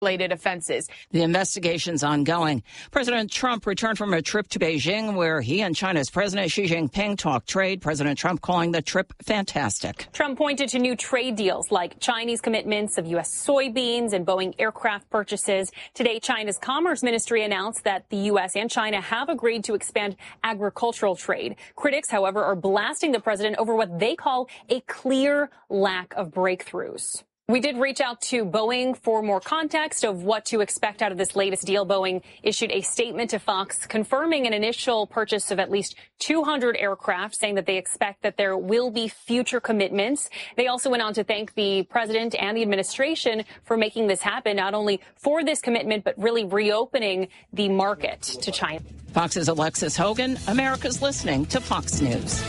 related offenses. The investigation's ongoing. President Trump returned from a trip to Beijing where he and China's President Xi Jinping talked trade. President Trump calling the trip fantastic. Trump pointed to new trade deals like Chinese commitments of U.S. soybeans and Boeing aircraft purchases. Today, China's Commerce Ministry announced that the U.S. and China have agreed to expand agricultural trade. Critics, however, are blasting the president over what they call a clear lack of breakthroughs. We did reach out to Boeing for more context of what to expect out of this latest deal. Boeing issued a statement to Fox confirming an initial purchase of at least 200 aircraft, saying that they expect that there will be future commitments. They also went on to thank the president and the administration for making this happen, not only for this commitment, but really reopening the market to China. Fox's Alexis Hogan, America's listening to Fox News.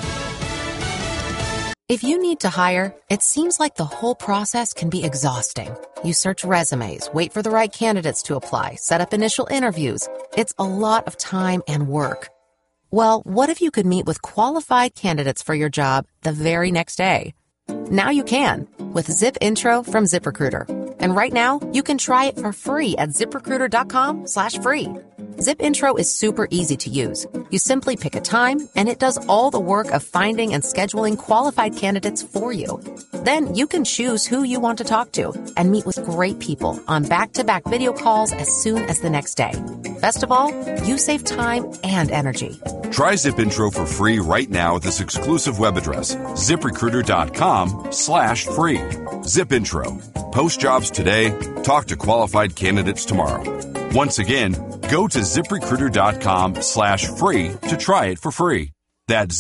If you need to hire, it seems like the whole process can be exhausting. You search resumes, wait for the right candidates to apply, set up initial interviews. It's a lot of time and work. Well, what if you could meet with qualified candidates for your job the very next day? Now you can with Zip Intro from ZipRecruiter. And right now, you can try it for free at ZipRecruiter.com/free. Zip Intro is super easy to use. You simply pick a time, and it does all the work of finding and scheduling qualified candidates for you. Then you can choose who you want to talk to and meet with great people on back-to-back video calls as soon as the next day. Best of all, you save time and energy. Try Zip Intro for free right now at this exclusive web address, ZipRecruiter.com/free. Zip Intro. Post jobs today. Talk to qualified candidates tomorrow. Once again, go to ZipRecruiter.com/free to try it for free. That's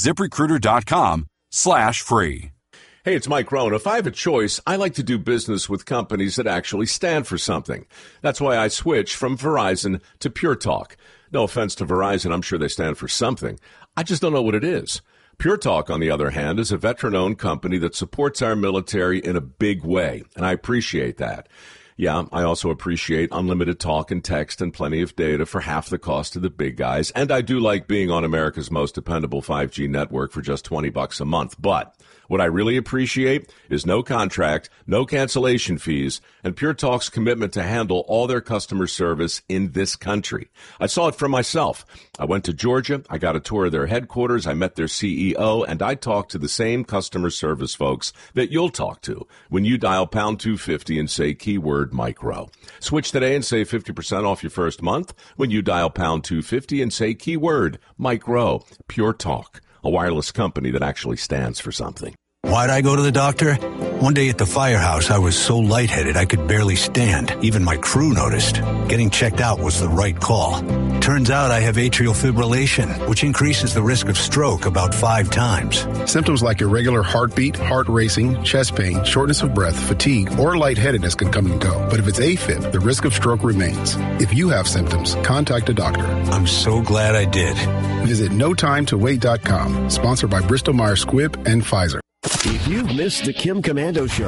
ZipRecruiter.com/free. Hey, it's Mike Rohn. If I have a choice, I like to do business with companies that actually stand for something. That's why I switched from Verizon to Pure Talk. No offense to Verizon, I'm sure they stand for something. I just don't know what it is. Pure Talk, on the other hand, is a veteran-owned company that supports our military in a big way, and I appreciate that. Yeah, I also appreciate unlimited talk and text and plenty of data for half the cost of the big guys, and I do like being on America's most dependable 5G network for just $20 a month. But what I really appreciate is no contract, no cancellation fees, and Pure Talk's commitment to handle all their customer service in this country. I saw it for myself. I went to Georgia, I got a tour of their headquarters, I met their CEO, and I talked to the same customer service folks that you'll talk to when you dial pound 250 and say keyword Mike Rowe. Switch today and save 50% off your first month when you dial pound 250 and say keyword Mike Rowe. Pure Talk, a wireless company that actually stands for something. Why'd I go to the doctor? One day at the firehouse, I was so lightheaded I could barely stand. Even my crew noticed. Getting checked out was the right call. Turns out I have atrial fibrillation, which increases the risk of stroke about 5 times. Symptoms like irregular heartbeat, heart racing, chest pain, shortness of breath, fatigue, or lightheadedness can come and go. But if it's AFib, the risk of stroke remains. If you have symptoms, contact a doctor. I'm so glad I did. Visit NoTimeToWait.com, sponsored by Bristol-Myers Squibb and Pfizer. If you've missed the Kim Komando Show,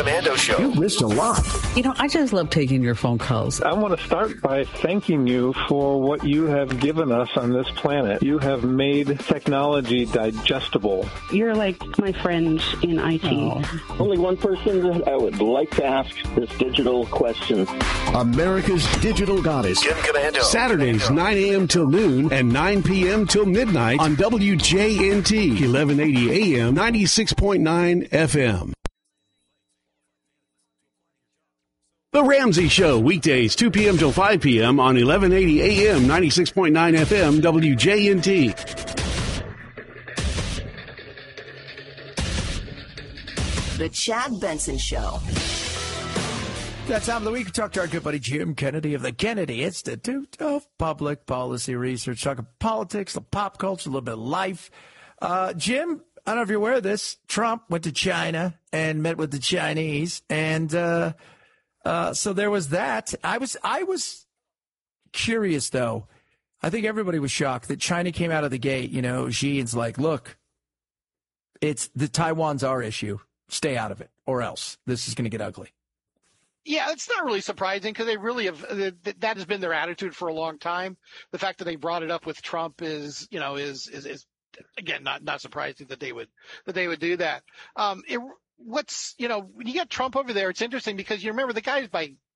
you've missed a lot. You know, I just love taking your phone calls. I want to start by thanking you for what you have given us on this planet. You have made technology digestible. You're like my friend in IT. Oh. Only one person that I would like to ask this digital question. America's digital goddess. Kim Komando. Saturdays, 9 a.m. till noon and 9 p.m. till midnight on WJNT, 1180 a.m., 96.9 FM. The Ramsey Show, weekdays, 2 p.m. till 5 p.m. on 1180 a.m., 96.9 FM, WJNT. The Chad Benson Show. That time of the week, we talk to our good buddy Jim Kennedy of the Kennedy Institute of Public Policy Research. Talking politics, the pop culture, a little bit of life. Jim, I don't know if you're aware of this. Trump went to China and met with the Chinese, and so there was that. I was curious, though. I think everybody was shocked that China came out of the gate. You know, Xi's like, look, it's the Taiwan's our issue. Stay out of it, or else this is going to get ugly. Yeah, it's not really surprising because they really have. That has been their attitude for a long time. The fact that they brought it up with Trump is again not surprising that they would do that. When you got Trump over there, it's interesting because you remember the guy's by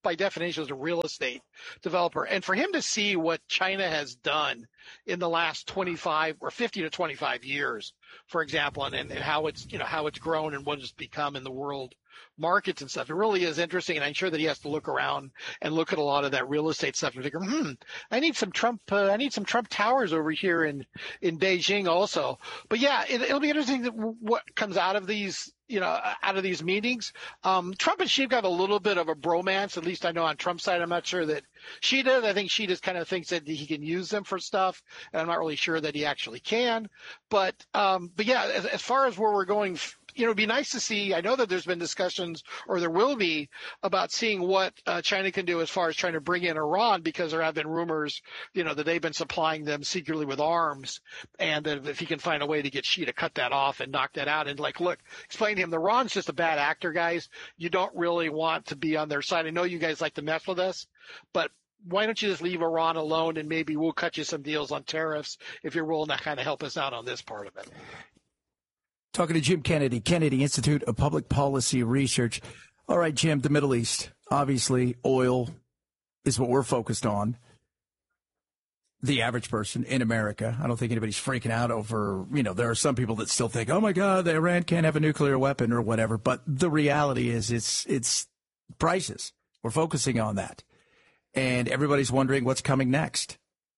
by definition, is a real estate developer. And for him to see what China has done in the last 25 or 50 to 25 years, for example, and how it's, how it's grown and what it's become in the world markets and stuff, it really is interesting. And I'm sure that he has to look around and look at a lot of that real estate stuff and figure, I need some Trump towers over here in Beijing also. But yeah, it'll be interesting what comes out of these, out of these meetings. Trump and Xi got a little bit of a bromance, at least I know on Trump's side. I'm not sure that Xi does. I think Xi just kind of thinks that he can use them for stuff, and I'm not really sure that he actually can. But yeah, as far as where we're going, it'd be nice to see. I know that there's been discussions, or there will be, about seeing what China can do as far as trying to bring in Iran, because there have been rumors, that they've been supplying them secretly with arms, and that if he can find a way to get Xi to cut that off and knock that out, and look, explain to him, Iran's just a bad actor, guys. You don't really want to be on their side. I know you guys like to mess with us, but why don't you just leave Iran alone, and maybe we'll cut you some deals on tariffs if you're willing to kind of help us out on this part of it. Talking to Jim Kennedy, Kennedy Institute of Public Policy Research. All right, Jim, the Middle East. Obviously, oil is what we're focused on. The average person in America, I don't think anybody's freaking out over, there are some people that still think, oh, my God, Iran can't have a nuclear weapon or whatever. But the reality is it's prices. We're focusing on that. And everybody's wondering what's coming next.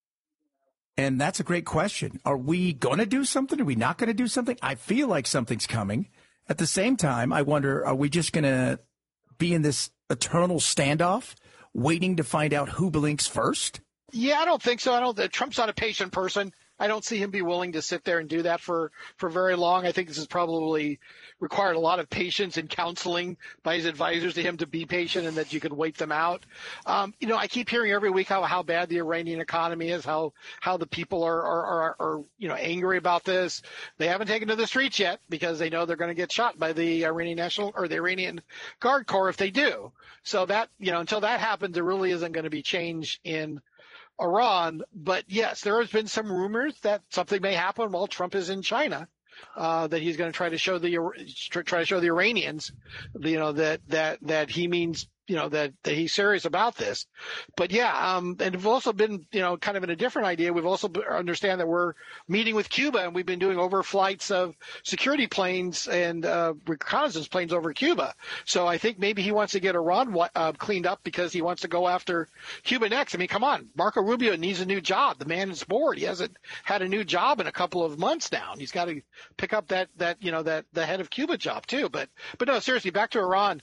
And that's a great question. Are we going to do something? Are we not going to do something? I feel like something's coming. At the same time, I wonder, are we just going to be in this eternal standoff, waiting to find out who blinks first? Yeah, I don't think so. Trump's not a patient person. I don't see him be willing to sit there and do that for very long. I think this has probably required a lot of patience and counseling by his advisors to him to be patient and that you could wait them out. I keep hearing every week how bad the Iranian economy is, how the people are angry about this. They haven't taken to the streets yet because they know they're going to get shot by the Iranian Guard Corps if they do. So that, until that happens, there really isn't going to be change in Iran. But yes, there has been some rumors that something may happen while Trump is in China, that he's going to try to show the Iranians, that he means, that he's serious about this. But yeah, and we've also been, kind of in a different idea. We've also understand that we're meeting with Cuba, and we've been doing overflights of security planes and reconnaissance planes over Cuba. So I think maybe he wants to get Iran cleaned up because he wants to go after Cuba next. I mean, come on, Marco Rubio needs a new job. The man is bored. He hasn't had a new job in a couple of months now. And he's got to pick up that the head of Cuba job too. But no, seriously, back to Iran.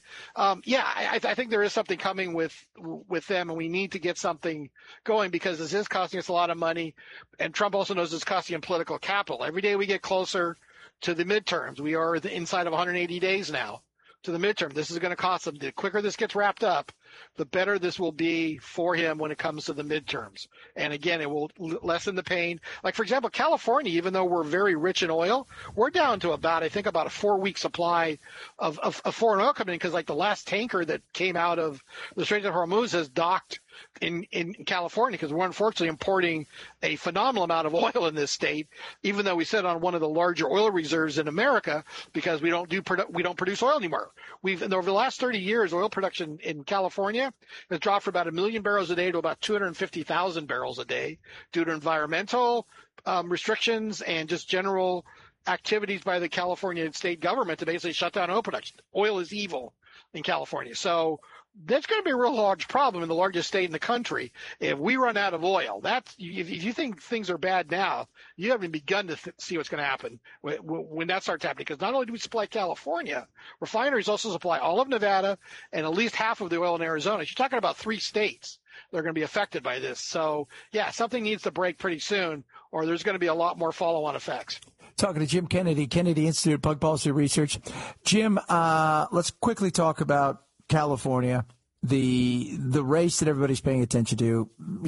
I think there is something coming with them, and we need to get something going because this is costing us a lot of money, and Trump also knows it's costing him political capital. Every day we get closer to the midterms. We are inside of 180 days now to the midterm. This is going to cost him. The quicker this gets wrapped up, the better this will be for him when it comes to the midterms. And again, it will lessen the pain. Like, for example, California, even though we're very rich in oil, we're down to about a 4-week supply of foreign oil coming in because, the last tanker that came out of the Strait of Hormuz has docked in California because we're unfortunately importing a phenomenal amount of oil in this state, even though we sit on one of the larger oil reserves in America because we don't produce oil anymore. Over the last 30 years, oil production in California has dropped from about 1 million barrels a day to about 250,000 barrels a day due to environmental restrictions and just general activities by the California state government to basically shut down oil production. Oil is evil in California. So that's going to be a real large problem in the largest state in the country. If we run out of oil, if you think things are bad now, you haven't begun to see what's going to happen when that starts happening. Because not only do we supply California, refineries also supply all of Nevada and at least half of the oil in Arizona. You're talking about 3 states that are going to be affected by this. So, yeah, something needs to break pretty soon, or there's going to be a lot more follow-on effects. Talking to Jim Kennedy, Kennedy Institute of Public Policy Research. Jim, let's quickly talk about California, the race that everybody's paying attention to.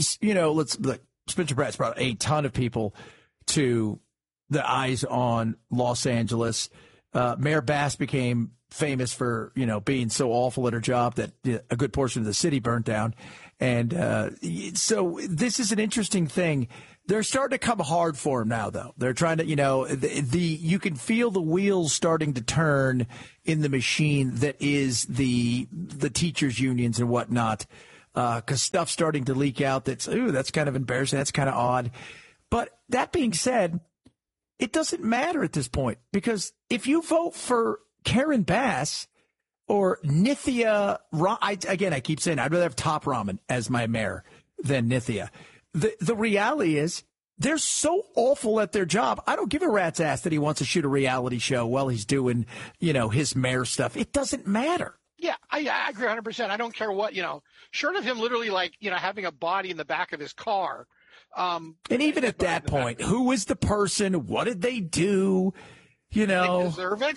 Spencer Pratt's brought a ton of people to the eyes on Los Angeles. Mayor Bass became famous for, being so awful at her job that a good portion of the city burnt down. And so this is an interesting thing. They're starting to come hard for him now, though. They're trying to, you can feel the wheels starting to turn in the machine that is the teachers' unions and whatnot, because stuff's starting to leak out that's kind of embarrassing, that's kind of odd. But that being said, it doesn't matter at this point, because if you vote for Karen Bass or Nithya, I keep saying I'd rather have Top Ramen as my mayor than Nithya. The reality is they're so awful at their job. I don't give a rat's ass that he wants to shoot a reality show while he's doing, his mayor stuff. It doesn't matter. Yeah, I agree 100%. I don't care what, short of him literally having a body in the back of his car. And even at that point, who was the person? What did they do? They deserve it?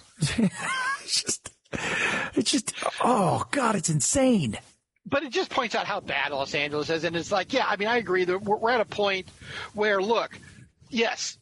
It's just, oh, God, it's insane. But it just points out how bad Los Angeles is. And it's like, yeah, I mean, I agree that we're at a point where, look, yes,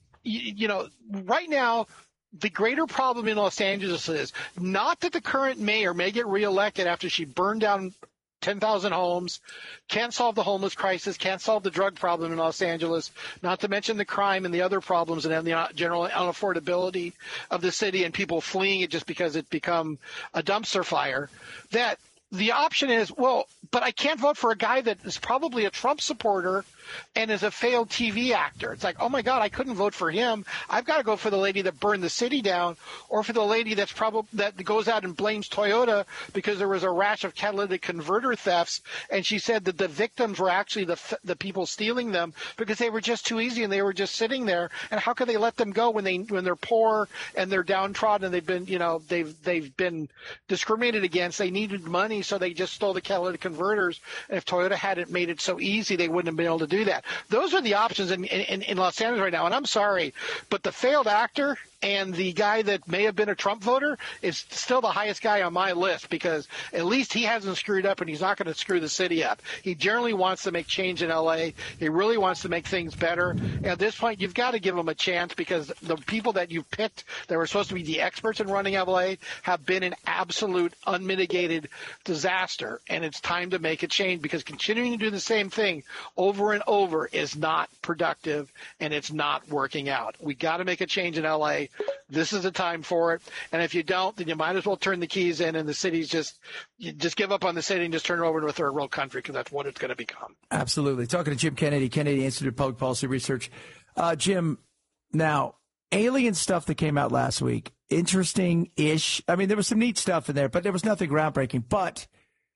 right now, the greater problem in Los Angeles is not that the current mayor may get reelected after she burned down 10,000 homes, can't solve the homeless crisis, can't solve the drug problem in Los Angeles, not to mention the crime and the other problems and the general unaffordability of the city and people fleeing it just because it's become a dumpster fire, that the option is, well, but I can't vote for a guy that is probably a Trump supporter and is a failed TV actor. It's like, oh, my God, I couldn't vote for him. I've got to go for the lady that burned the city down, or for the lady that goes out and blames Toyota because there was a rash of catalytic converter thefts, and she said that the victims were actually the people stealing them because they were just too easy and they were just sitting there. And how could they let them go when they're poor and they're downtrodden and they've been they've been discriminated against? They needed money, so they just stole the catalytic converters. And if Toyota hadn't made it so easy, they wouldn't have been able to do that. Those are the options in Los Angeles right now. And I'm sorry, but the failed actor and the guy that may have been a Trump voter is still the highest guy on my list, because at least he hasn't screwed up and he's not going to screw the city up. He generally wants to make change in L.A. He really wants to make things better. And at this point, you've got to give him a chance, because the people that you've picked that were supposed to be the experts in running L.A. have been an absolute unmitigated disaster. And it's time to make a change, because continuing to do the same thing over and over is not productive and it's not working out. We got to make a change in L.A. This is the time for it. And if you don't, then you might as well turn the keys in and the city's just give up on the city and just turn it over to a third world country, because that's what it's going to become. Absolutely. Talking to Jim Kennedy, Kennedy Institute of Public Policy Research. Jim, now, alien stuff that came out last week, interesting-ish. I mean, there was some neat stuff in there, but there was nothing groundbreaking. But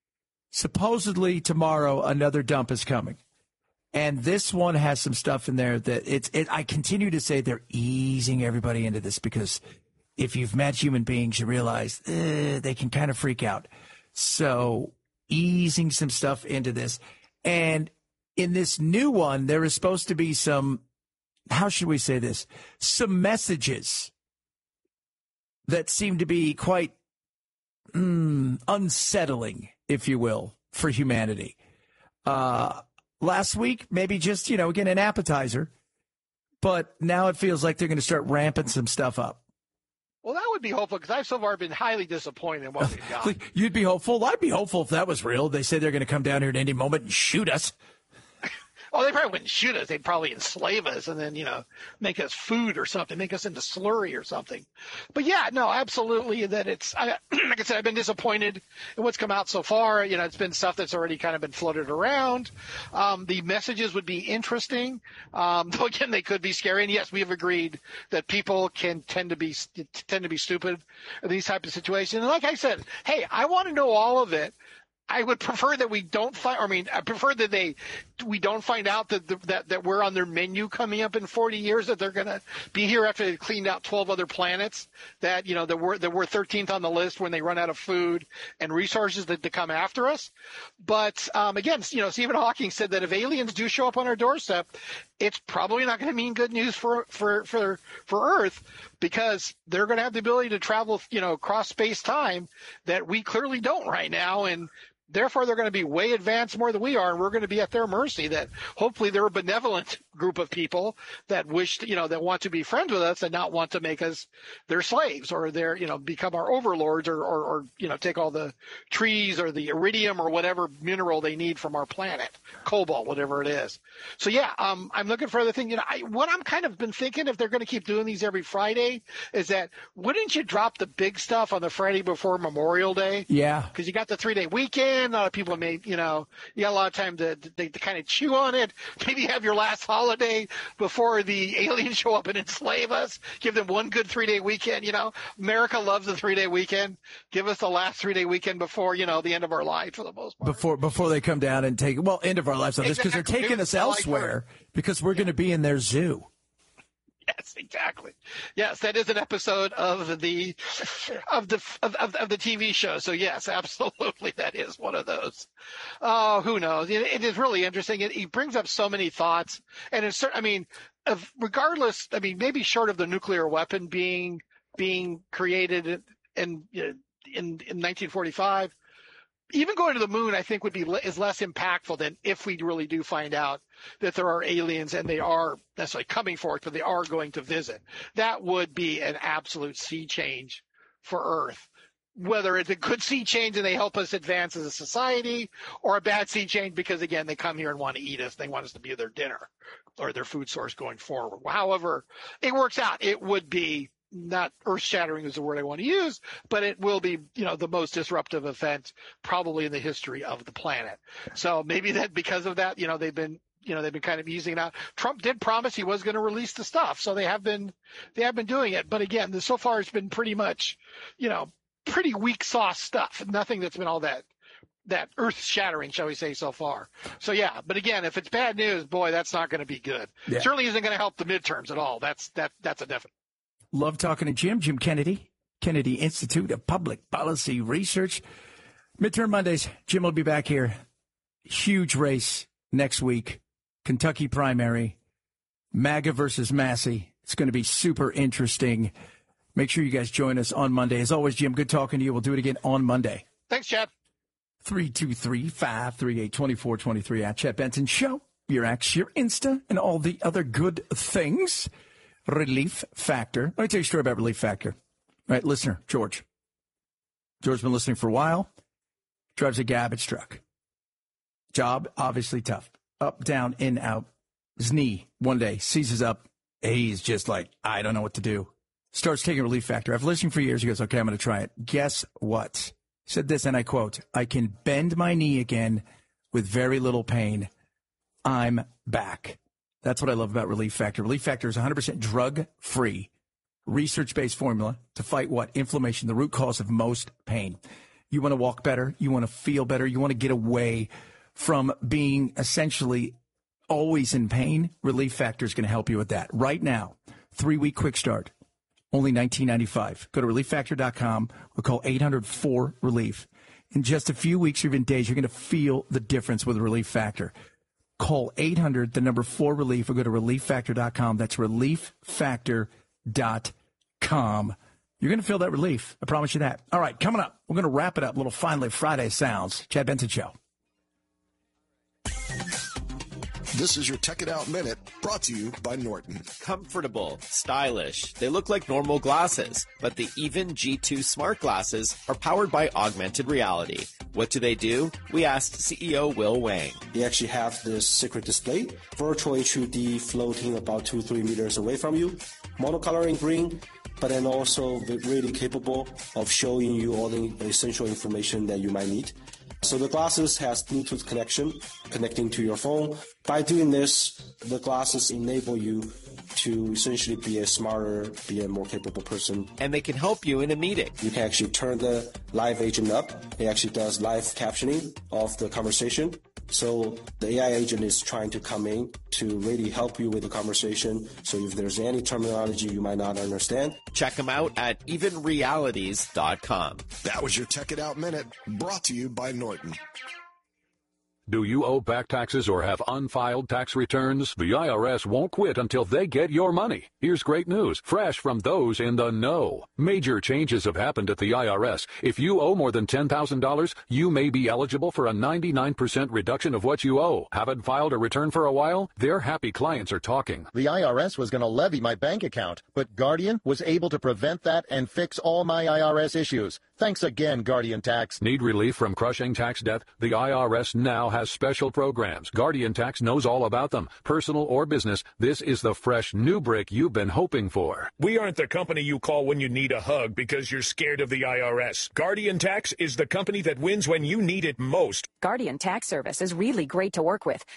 supposedly tomorrow, another dump is coming. And this one has some stuff in there that I continue to say they're easing everybody into this, because if you've met human beings, you realize they can kind of freak out. So easing some stuff into this. And in this new one, there is supposed to be some, how should we say this? Some messages that seem to be quite unsettling, if you will, for humanity. Last week, maybe just, again, an appetizer. But now it feels like they're going to start ramping some stuff up. Well, that would be hopeful, because I've so far been highly disappointed in what we've got. You'd be hopeful? I'd be hopeful if that was real. They say they're going to come down here at any moment and shoot us. Oh, they probably wouldn't shoot us. They'd probably enslave us and then, make us food or something, make us into slurry or something. But yeah, no, absolutely. That like I said, I've been disappointed in what's come out so far. It's been stuff that's already kind of been floated around. The messages would be interesting. Though again, they could be scary. And yes, we have agreed that people can tend to be stupid in these types of situations. And like I said, hey, I want to know all of it. I would prefer that we don't find. I prefer that we don't find out that we're on their menu coming up in 40 years. That they're going to be here after they've cleaned out 12 other planets. That that we're 13th on the list when they run out of food and resources to come after us. But again, Stephen Hawking said that if aliens do show up on our doorstep, it's probably not going to mean good news for Earth, because they're going to have the ability to travel, across space-time that we clearly don't right now. And therefore, they're going to be way advanced more than we are, and we're going to be at their mercy. That hopefully they're a benevolent group of people that wish, that want to be friends with us and not want to make us their slaves or become our overlords or take all the trees or the iridium or whatever mineral they need from our planet. cobalt, whatever it is. So yeah, I'm looking for other things. What I'm kind of been thinking, if they're going to keep doing these every Friday, is that wouldn't you drop the big stuff on the Friday before Memorial Day? Yeah. Because you got the 3-day weekend. A lot of people you got a lot of time to kind of chew on it. Maybe have your last holiday before the aliens show up and enslave us. Give them one good 3-day weekend. America loves the 3-day weekend. Give us the last 3-day weekend before, the end of our life for the most part. Before they come down and take, end of our lives on this, because they're taking us elsewhere because we're going to be in their zoo. Yes, exactly. Yes, that is an episode of the TV show. So yes, absolutely, that is one of those. Oh, who knows? It is really interesting. It brings up so many thoughts, and it's, regardless. Maybe short of the nuclear weapon being created in 1945. Even going to the moon, I think, is less impactful than if we really do find out that there are aliens and they are necessarily coming for us, but they are going to visit. That would be an absolute sea change for Earth. Whether it's a good sea change and they help us advance as a society, or a bad sea change because, again, they come here and want to eat us. They want us to be their dinner or their food source going forward. However it works out, it would be not earth-shattering is the word I want to use, but it will be, the most disruptive event probably in the history of the planet. So maybe that because of that, they've been kind of using it out. Trump did promise he was going to release the stuff, so they have been doing it. But again, so far it's been pretty much, pretty weak sauce stuff. Nothing that's been all that earth-shattering, shall we say, so far. So yeah, but again, if it's bad news, boy, that's not going to be good. Yeah. Certainly isn't going to help the midterms at all. That's a definite. Love talking to Jim Kennedy, Kennedy Institute of Public Policy Research. Midterm Mondays, Jim will be back here. Huge race next week. Kentucky primary, MAGA versus Massey. It's going to be super interesting. Make sure you guys join us on Monday. As always, Jim, good talking to you. We'll do it again on Monday. Thanks, Chad. 323-538-2423 at Chad Benson Show. Your X, your Insta, and all the other good things. Relief Factor. Let me tell you a story about Relief Factor. All right, listener, George. George's been listening for a while. Drives a garbage truck. Job, obviously tough. Up, down, in, out. His knee, one day, seizes up. He's just like, I don't know what to do. Starts taking Relief Factor. I've listened for years. He goes, okay, I'm going to try it. Guess what? He said this, and I quote, I can bend my knee again with very little pain. I'm back. That's what I love about Relief Factor. Relief Factor is 100% drug-free, research-based formula to fight what? Inflammation, the root cause of most pain. You want to walk better. You want to feel better. You want to get away from being essentially always in pain. Relief Factor is going to help you with that. Right now, 3-week quick start, only $19.95. Go to ReliefFactor.com or call 800-4-RELIEF. In just a few weeks or even days, you're going to feel the difference with Relief Factor. Call 800-4-RELIEF or go to ReliefFactor.com. That's ReliefFactor.com. You're going to feel that relief. I promise you that. All right, coming up, we're going to wrap it up. Little Finally Friday sounds. Chad Benson Show. This is your Tech It Out Minute, brought to you by Norton. Comfortable, stylish. They look like normal glasses, but the Even G2 smart glasses are powered by augmented reality. What do? We asked CEO Will Wang. They actually have this secret display, virtual HUD floating about 2-3 meters away from you, monocolor in green, but then also really capable of showing you all the essential information that you might need. So the glasses has Bluetooth connection connecting to your phone. By doing this, the glasses enable you to essentially be a smarter, be a more capable person. And they can help you in a meeting. You can actually turn the live agent up. It actually does live captioning of the conversation. So the AI agent is trying to come in to really help you with the conversation. So if there's any terminology you might not understand, check them out at evenrealities.com. That was your Tech It Out Minute, brought to you by Norton. Do you owe back taxes or have unfiled tax returns? The IRS won't quit until they get your money. Here's great news, fresh from those in the know. Major changes have happened at the IRS. If you owe more than $10,000, you may be eligible for a 99% reduction of what you owe. Haven't filed a return for a while? Their happy clients are talking. The IRS was going to levy my bank account, but Guardian was able to prevent that and fix all my IRS issues. Thanks again, Guardian Tax. Need relief from crushing tax debt? The IRS now has special programs. Guardian Tax knows all about them. Personal or business, this is the fresh new brick you've been hoping for. We aren't the company you call when you need a hug because you're scared of the IRS. Guardian Tax is the company that wins when you need it most. Guardian Tax Service is really great to work with.